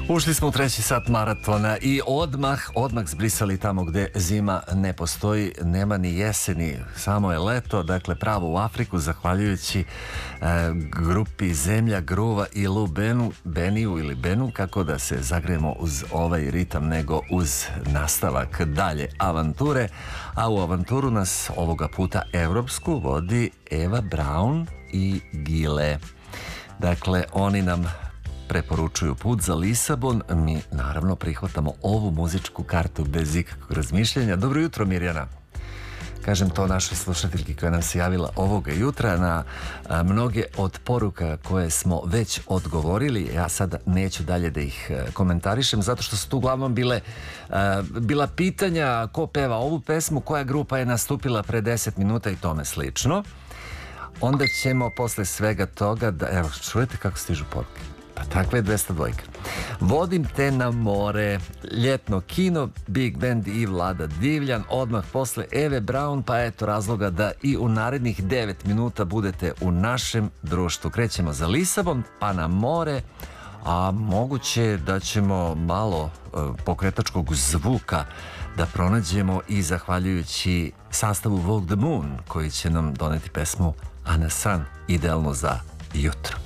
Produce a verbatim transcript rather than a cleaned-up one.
Ušli smo u treći sat maratona i odmah, odmah zbrisali tamo gde zima ne postoji, nema ni jeseni, samo je leto, dakle pravo u Afriku, zahvaljujući e, grupi Zemlja, Gruva i Lu Benu, Beniju ili Benu, kako da se zagrejemo uz ovaj ritam nego uz nastavak dalje avanture, a u avanturu nas ovoga puta evropsku vodi Eva Braun i Gile. Dakle, oni nam preporučuju put za Lisabon, mi naravno prihvatamo ovu muzičku kartu bez ikakvog razmišljanja. Dobro jutro, Mirjana. Kažem to našoj slušateljki koja nam se javila ovoga jutra na a, mnoge od poruka koje smo već odgovorili. Ja sada neću dalje da ih a, komentarišem, zato što su tu uglavnom bile a, bila pitanja ko peva ovu pesmu, koja grupa je nastupila pre deset minuta i tome slično. Onda ćemo posle svega toga da, evo, čujete kako stižu poruke. Pa takva je dvesta dva. Vodim te na more, ljetno kino, Big Band i Vlada Divljan, odmah posle Eve Braun, pa eto razloga da i u narednih devet minuta budete u našem društvu. Krećemo za Lisabon, pa na more, a moguće da ćemo malo uh, pokretačkog zvuka da pronađemo i zahvaljujući sastavu Walk the Moon, koji će nam doneti pesmu Ana San, idealno za jutro.